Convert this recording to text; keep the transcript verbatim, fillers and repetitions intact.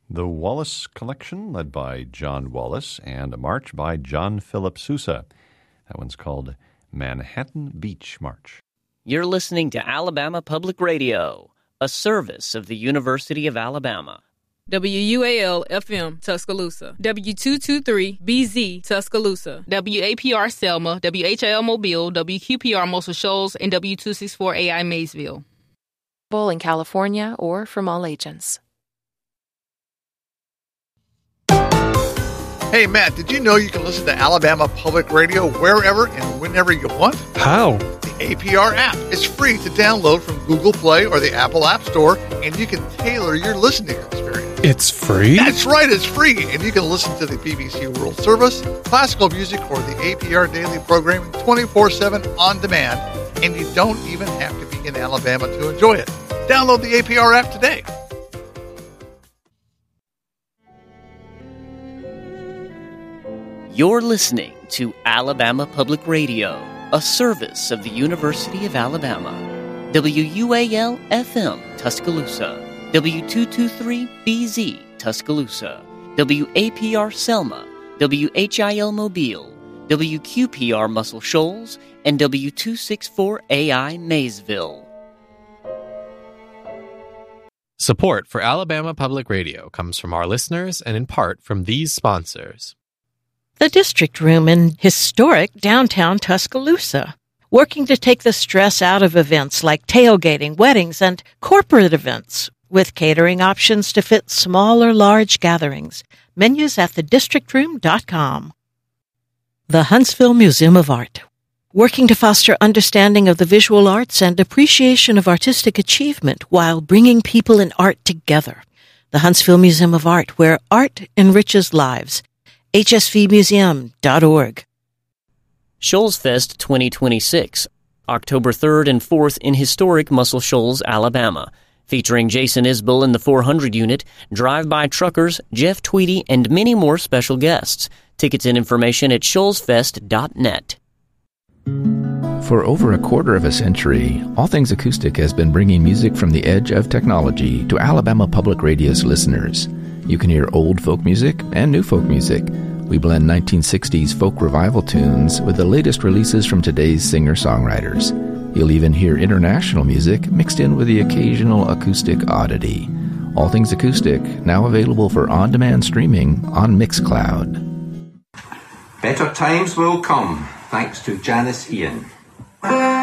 The Wallace Collection, led by John Wallace, and a march by John Philip Sousa. That one's called Manhattan Beach March. You're listening to Alabama Public Radio, a service of the University of Alabama. W U A L F M Tuscaloosa, W two twenty-three B Z Tuscaloosa, W A P R Selma, W H I L Mobile, W Q P R Muscle Shoals, and W two sixty-four A I Maysville. In California or from all agents. Hey, Matt, did you know you can listen to Alabama Public Radio wherever and whenever you want? How? The A P R app. It's free to download from Google Play or the Apple App Store, and you can tailor your listening experience. It's free? That's right, it's free, and you can listen to the B B C World Service, classical music, or the A P R Daily Programming twenty-four seven on demand, and you don't even have to be in Alabama to enjoy it. Download the A P R app today. You're listening to Alabama Public Radio, a service of the University of Alabama. W U A L F M Tuscaloosa, W two twenty-three B Z Tuscaloosa, W A P R Selma, W H I L Mobile, W Q P R Muscle Shoals, and W two sixty-four A I Maysville. Support for Alabama Public Radio comes from our listeners and in part from these sponsors. The District Room in historic downtown Tuscaloosa, working to take the stress out of events like tailgating, weddings, and corporate events, with catering options to fit small or large gatherings. Menus at the district room dot com. The Huntsville Museum of Art, working to foster understanding of the visual arts and appreciation of artistic achievement while bringing people and art together. The Huntsville Museum of Art, where art enriches lives. H S V museum dot org. Shoals Fest twenty twenty-six, October third and fourth in historic Muscle Shoals, Alabama. Featuring Jason Isbell in the four hundred unit, drive-by truckers, Jeff Tweedy, and many more special guests. Tickets and information at shoals fest dot net. For over a quarter of a century, All Things Acoustic has been bringing music from the edge of technology to Alabama Public Radio's listeners. You can hear old folk music and new folk music. We blend nineteen sixties folk revival tunes with the latest releases from today's singer-songwriters. You'll even hear international music mixed in with the occasional acoustic oddity. All Things Acoustic, now available for on-demand streaming on Mixcloud. Better times will come, thanks to Janice Ian.